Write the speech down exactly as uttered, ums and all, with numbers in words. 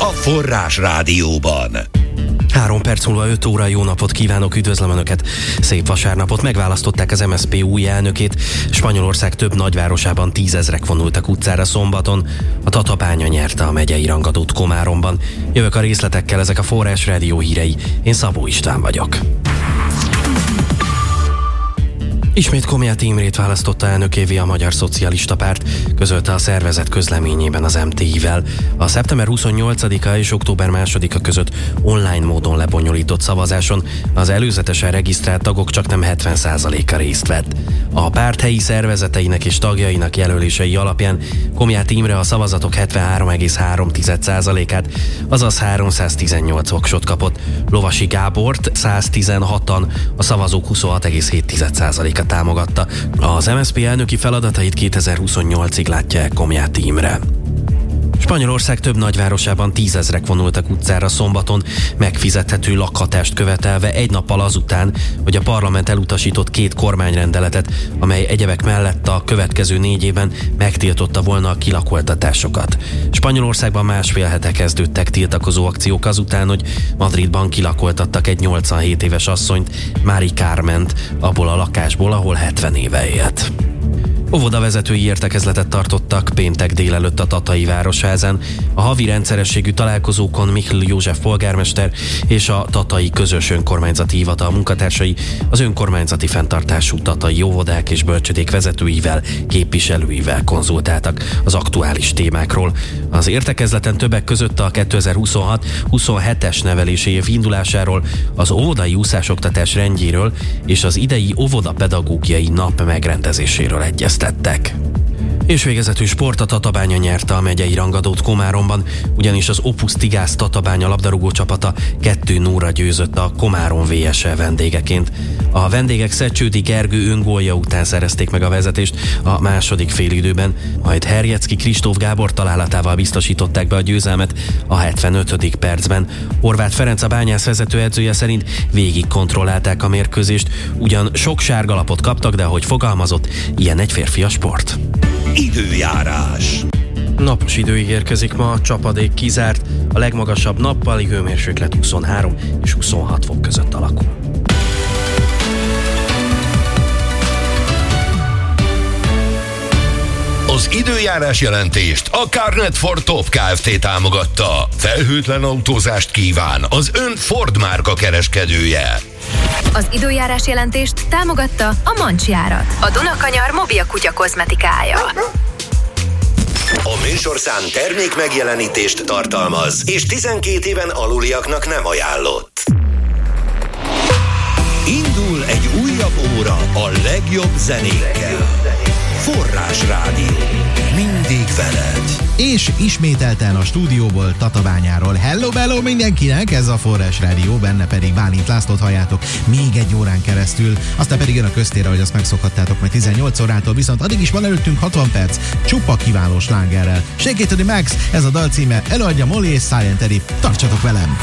a Forrás Rádióban. Három perc múlva öt óra, jó napot kívánok, üdvözlöm Önöket! Szép vasárnapot, megválasztották az em es zé pé új elnökét. Spanyolország több nagyvárosában tízezrek vonultak utcára szombaton. A Tatabánya nyerte a megyei rangadót Komáromban. Jövök a részletekkel, ezek a Forrás Rádió hírei. Én Szabó István vagyok. Ismét Komjáti Imrét választotta elnökévé a Magyar Szocialista Párt, közölte a szervezet közleményében az em té i-vel. A szeptember huszonnyolcadika és október másodika között online módon lebonyolított szavazáson az előzetesen regisztrált tagok csaknem hetven százaléka részt vett. A párt helyi szervezeteinek és tagjainak jelölései alapján Komjáti Imre a szavazatok hetvenhárom egész három százalékát, azaz háromszáztizennyolc voksot kapott. Lovasi Gábort száztizenhatan, a szavazók huszonhat egész hét százaléka támogatta. Az em es zé pé elnöki feladatait kétezer-huszonnyolcig látja el Komjáti Imre. Spanyolország több nagyvárosában tízezrek vonultak utcára szombaton, megfizethető lakhatást követelve egy nappal azután, hogy a parlament elutasított két kormányrendeletet, amely egyebek mellett a következő négy évben megtiltotta volna a kilakoltatásokat. Spanyolországban másfél hete kezdődtek tiltakozó akciók azután, hogy Madridban kilakoltattak egy nyolcvanhét éves asszonyt, Mari Carment, abból a lakásból, ahol hetven éve élt. Óvodavezetői értekezletet tartottak péntek délelőtt a Tatai Városházán. A havi rendszerességű találkozókon Mihály József polgármester és a Tatai Közös Önkormányzati Hivatal munkatársai az önkormányzati fenntartású tatai óvodák és bölcsödék vezetőivel, képviselőivel konzultáltak az aktuális témákról. Az értekezleten többek között a kétezer-huszonhat huszonhetes nevelési év indulásáról, az óvodai úszásoktatás rendjéről és az idei óvodapedagógiai nap megrendezéséről egyeztettek. Tettek. És végezetül sport, a Tatabánya nyerte a megyei rangadót Komáromban, ugyanis az Opus Tigász Tatabánya labdarúgó csapata kettő nullra győzött a Komárom vé es e vendégeként. A vendégek Szecsődi Gergő öngólja után szerezték meg a vezetést a második félidőben, majd Herjecki Kristóf Gábor találatával biztosították be a győzelmet a hetvenötödik percben. Horváth Ferenc, a Bányász vezetőedzője szerint végig kontrollálták a mérkőzést, ugyan sok sárgalapot kaptak, de ahogy fogalmazott, ilyen egy férfi a sport. Időjárás. Napos idő érkezik ma, a csapadék kizárt, a legmagasabb nappali hőmérséklet huszonhárom és huszonhat fok között alakul. Az időjárás jelentést a Carnet Ford Top Kft. Támogatta. Felhőtlen autózást kíván az ön Ford márka kereskedője. Az időjárás jelentést támogatta a Mancsjárat, a Dunakanyar mobil kutya kozmetikája. A műsorszám termék megjelenítést tartalmaz, és tizenkét éven aluliaknak nem ajánlott. Indul egy újabb óra a legjobb zenékkel. Forrás Rádió. Mindig veled. És ismételten a stúdióból, Tatabányáról. Hello, hello mindenkinek, ez a Forrás Rádió, benne pedig Bálint Lászlót halljátok még egy órán keresztül, aztán pedig jön a köztér, ahogy azt megszokhattátok majd tizennyolc órától, viszont addig is van előttünk hatvan perc, csupa kiváló slágerrel. Shake it to the max, ez a dal címe, előadja Molly és Silent Eddie. Tartsatok velem!